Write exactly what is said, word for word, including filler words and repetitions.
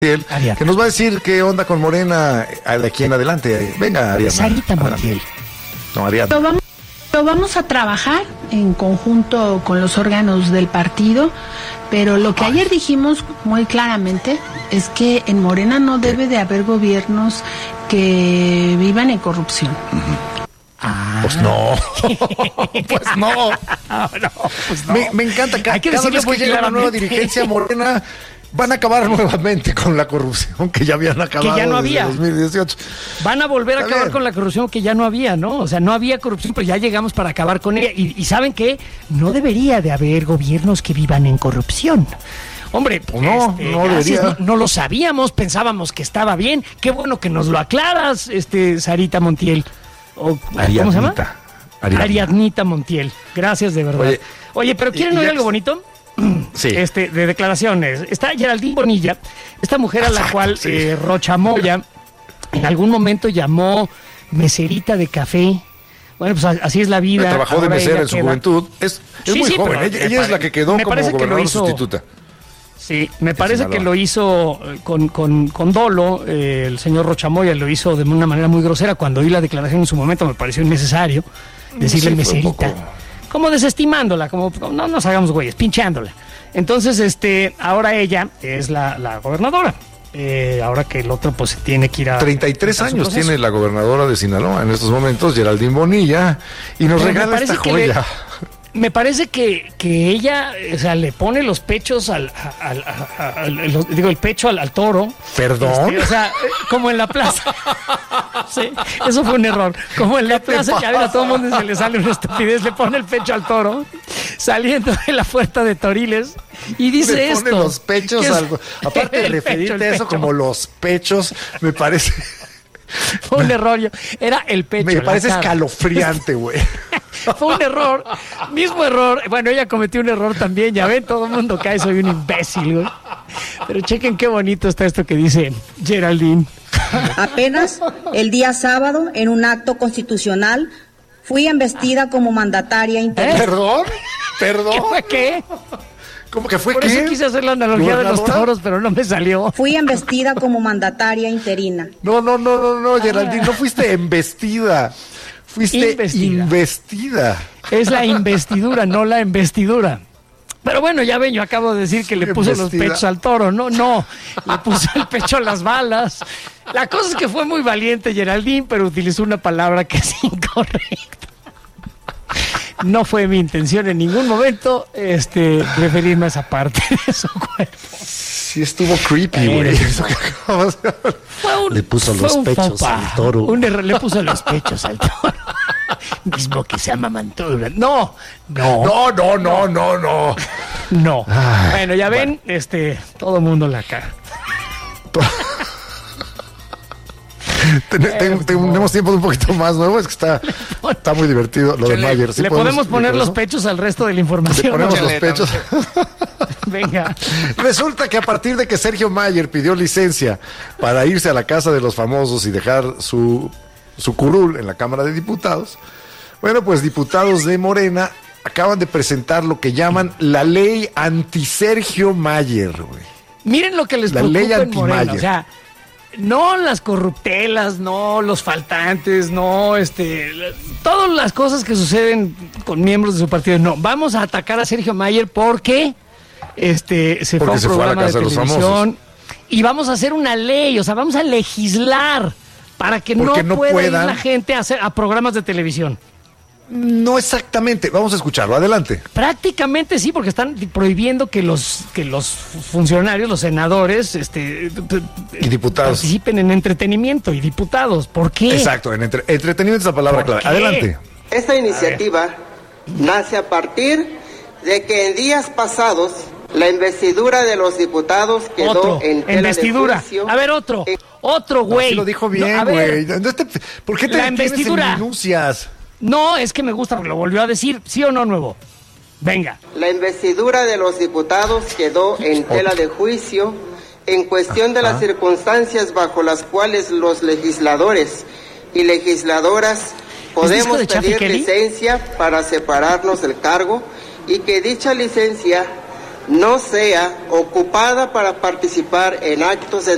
que nos va a decir qué onda con Morena de aquí en adelante. Venga, Ariadna. Sarita Montiel. No, Ariadna. Lo vamos, lo vamos a trabajar en conjunto con los órganos del partido, pero lo que Ay. ayer dijimos muy claramente es que en Morena no debe de haber gobiernos que vivan en corrupción. Uh-huh. Ah. Pues no, pues no. no, no, pues no. Me, me encanta que Hay que cada vez que llega una nueva dirigencia Morena van a acabar nuevamente con la corrupción que ya habían acabado que ya no había. desde dos mil dieciocho. Van a volver a Está acabar bien. con la corrupción que ya no había, ¿no? O sea, no había corrupción, pero ya llegamos para acabar con ella. Y, y ¿saben qué? No debería de haber gobiernos que vivan en corrupción. Hombre, pues no, este, no, gracias, no, no lo sabíamos, pensábamos que estaba bien. Qué bueno que nos lo aclaras, este, Sarita Montiel. O, Ariadnita. ¿Cómo se llama? Ariadna. Ariadnita Montiel. Gracias de verdad. Oye, Oye pero ¿quieren oír algo bonito? Sí. Este, de declaraciones. Está Geraldine Bonilla, esta mujer a la Exacto, cual sí. eh, Rocha Moya en algún momento llamó meserita de café. Bueno, pues así es la vida. Trabajó Ahora de mesera ella en su queda... juventud. Es, es sí, muy sí, joven. pero Ella, ella es la que quedó me como parece que lo gobernadora hizo... sustituta. Sí, me parece que lo hizo con, con, con dolo, eh, el señor Rocha Moya lo hizo de una manera muy grosera. Cuando oí la declaración en su momento me pareció innecesario decirle sí, meserita, poco... como desestimándola, como no nos hagamos güeyes, pinchándola. Entonces, este, ahora ella es la, la gobernadora. Eh, ahora que el otro pues tiene que ir a... treinta y tres años tiene la gobernadora de Sinaloa en estos momentos, Geraldine Bonilla, y nos Pero regala esta joya. Le... Me parece que, que ella, o sea, le pone los pechos al, al, al, al, al digo, el pecho al, al toro. ¿Perdón? Este, o sea, como en la plaza. Sí, eso fue un error. Como en la plaza, ya ven, a todo el mundo se le sale una estupidez, le pone el pecho al toro, saliendo de la puerta de Toriles, y dice le esto. Le pone los pechos al... Aparte de referirte pecho, a eso pecho. Como los pechos, me parece... Fue un error, yo. Era el pecho. Me parece escalofriante, güey. Fue un error, mismo error. Bueno, ella cometió un error también, ya ven, todo el mundo cae, soy un imbécil, güey. Pero chequen qué bonito está esto que dice Geraldine. Apenas el día sábado, en un acto constitucional, fui embestida como mandataria interina. ¿Eh? ¿Perdón? ¿Perdón? ¿Qué fue qué? ¿Cómo que fue Por qué? Por eso quise hacer la analogía de los toros, pero no me salió. Fui embestida como mandataria interina. No, no, no, no, no, Geraldine, no fuiste embestida. Fuiste investida. investida. Es la investidura, no la embestidura. Pero bueno, ya ven, yo acabo de decir que le puse los pechos al toro. No, no, le puse el pecho a las balas. La cosa es que fue muy valiente Geraldine, pero utilizó una palabra que es incorrecta. No fue mi intención en ningún momento este, referirme a esa parte de su cuerpo. Sí estuvo creepy, güey. Le puso los pechos al toro. Un error, le puso los pechos al toro. Mismo que se amamantó. No, no. No, no, no, no, no. No. Ay, bueno, ya ven, bueno. este, todo el mundo la caga. Ten, ten, tenemos tiempo de un poquito más nuevo, es que está, está muy divertido lo de le, Mayer. ¿Sí le podemos poner los pechos al resto de la información. Le ponemos ¿no? los pechos. Venga. Resulta que a partir de que Sergio Mayer pidió licencia para irse a la casa de los famosos y dejar su, su curul en la Cámara de Diputados, bueno, pues diputados de Morena acaban de presentar lo que llaman la ley anti-Sergio Mayer, güey. Miren lo que les la preocupa ley en Morena, anti-Mayer. O sea, no las corruptelas, no los faltantes, no este, todas las cosas que suceden con miembros de su partido. No, vamos a atacar a Sergio Mayer porque este se porque fue a un se programa fue a la casa de de televisión y vamos a hacer una ley, o sea, vamos a legislar para que no, no pueda puedan... ir la gente a hacer a programas de televisión. No exactamente, vamos a escucharlo, adelante. Prácticamente sí, porque están prohibiendo que los que los funcionarios, los senadores, este y diputados participen en entretenimiento y diputados. ¿Por qué? Exacto, en entre, entretenimiento es la palabra clave. ¿Qué? Adelante. Esta iniciativa nace a partir de que en días pasados la investidura de los diputados quedó otro, en tela investidura. de juicio. A ver, otro, eh, otro güey. No, sí lo dijo bien, no, güey. ¿Por qué te la investidura. Minucias? No, es que me gusta porque lo volvió a decir, ¿sí o no, nuevo? Venga. La investidura de los diputados quedó en tela de juicio en cuestión de las circunstancias bajo las cuales los legisladores y legisladoras podemos pedir licencia para separarnos del cargo y que dicha licencia no sea ocupada para participar en actos de